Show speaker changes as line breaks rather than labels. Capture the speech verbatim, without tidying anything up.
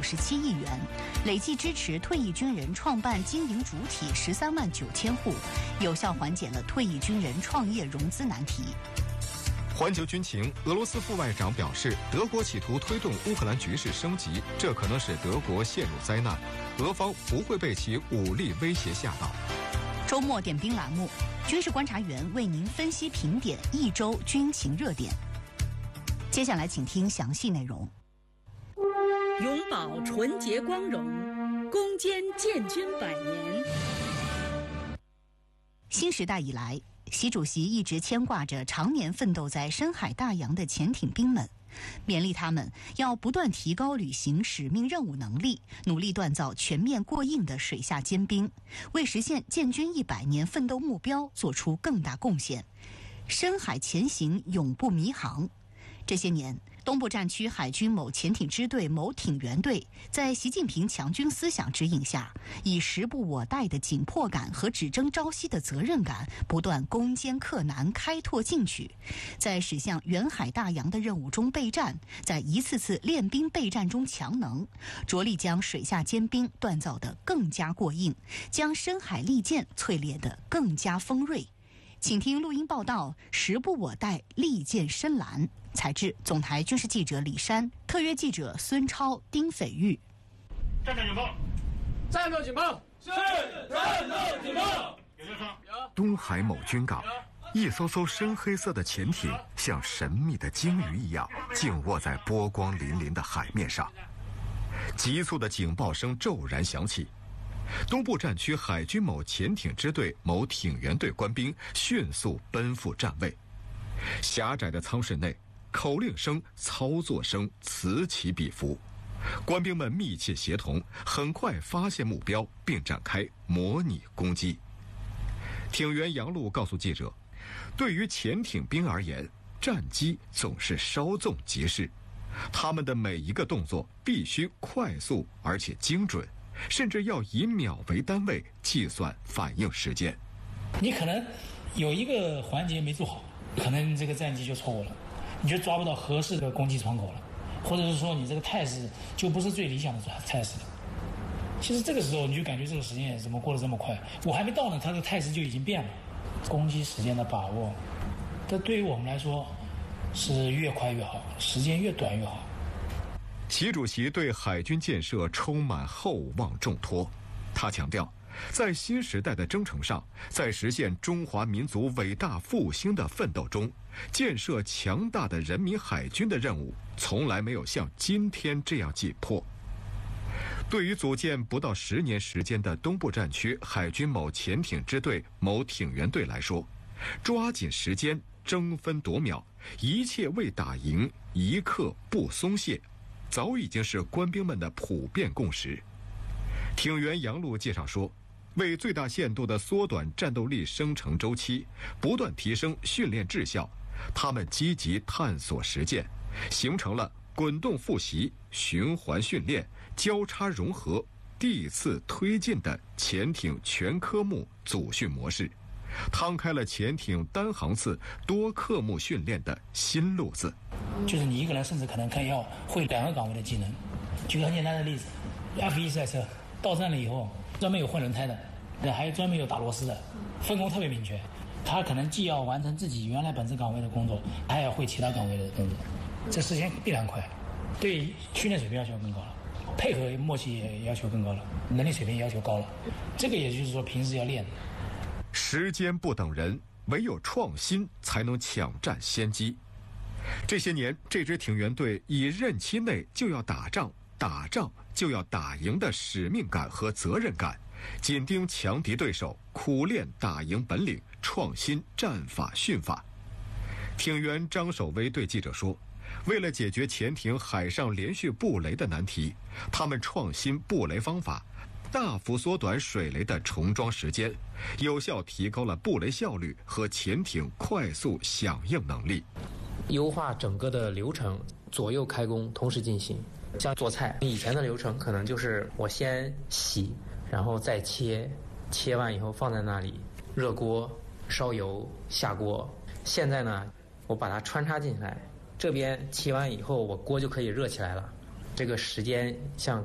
十七亿元，累计支持退役军人创办经营主体十三万九千户，有效缓解了退役军人创业融资难题。
环球军情，俄罗斯副外长表示，德国企图推动乌克兰局势升级，这可能使德国陷入灾难，俄方不会被其武力威胁吓到。
周末点兵栏目，军事观察员为您分析评点一周军情热点。接下来请听详细内容。
永葆纯洁光荣，攻坚建军百年。
新时代以来，习主席一直牵挂着常年奋斗在深海大洋的潜艇兵们，勉励他们要不断提高履行使命任务能力，努力锻造全面过硬的水下尖兵，为实现建军一百年奋斗目标做出更大贡献。深海前行永不迷航。这些年，东部战区海军某潜艇支队某艇员队在习近平强军思想指引下，以时不我待的紧迫感和只争朝夕的责任感，不断攻坚克难，开拓进取，在驶向远海大洋的任务中备战，在一次次练兵备战中强能，着力将水下尖兵锻造得更加过硬，将深海利剑淬炼得更加锋锐。请听录音报道：时不我待，利剑深蓝。采制总台军事记者李珊，特约记者孙超、丁斐玉。
战斗警报！
战斗警报！
是战斗警报！有没有？
东海某军港，一艘艘深黑色的潜艇像神秘的鲸鱼一样静卧在波光粼粼的海面上。急促的警报声骤然响起，东部战区海军某潜艇支队某艇员队官兵迅速奔赴站位。狭窄的舱室内，口令声、操作声此起彼伏，官兵们密切协同，很快发现目标，并展开模拟攻击。艇员杨璐告诉记者，对于潜艇兵而言，战机总是稍纵即逝，他们的每一个动作必须快速而且精准，甚至要以秒为单位计算反应时间。
你可能有一个环节没做好，可能这个战机就错误了，你就抓不到合适的攻击窗口了，或者是说你这个态势就不是最理想的态势了。其实这个时候你就感觉这个时间怎么过得这么快，我还没到呢，它的态势就已经变了。攻击时间的把握，这对于我们来说是越快越好，时间越短越好。
习主席对海军建设充满厚望重托，他强调，在新时代的征程上，在实现中华民族伟大复兴的奋斗中，建设强大的人民海军的任务从来没有像今天这样紧迫。对于组建不到十年时间的东部战区海军某潜艇支队某艇员队来说，抓紧时间，争分夺秒，一切为打赢，一刻不松懈，早已经是官兵们的普遍共识。艇员杨璐介绍说，为最大限度地缩短战斗力生成周期，不断提升训练质效，他们积极探索实践，形成了滚动复习、循环训练、交叉融合、递次推进的潜艇全科目组训模式，趟开了潜艇单航次多科目训练的新路子。
就是你一个人甚至可能可以要会两个岗位的技能。举个很简单的例子 ，F 一 赛车到站了以后，专门有换轮胎的，还有专门有打螺丝的，分工特别明确。他可能既要完成自己原来本职岗位的工作，还要会其他岗位的工作，这时间必然快，对训练水平要求更高了，配合默契也要求更高了，能力水平要求高了。这个也就是说平时要练。
时间不等人，唯有创新才能抢占先机。这些年，这支艇员队以任期内就要打仗、打仗就要打赢的使命感和责任感，紧盯强敌对手，苦练打赢本领，创新战法训法。艇员张守威对记者说，为了解决潜艇海上连续布雷的难题，他们创新布雷方法，大幅缩短水雷的重装时间，有效提高了布雷效率和潜艇快速响应能力。
优化整个的流程，左右开工同时进行。像做菜，以前的流程可能就是我先洗，然后再切，切完以后放在那里，热锅烧油下锅。现在呢，我把它穿插进来，这边切完以后，我锅就可以热起来了。这个时间像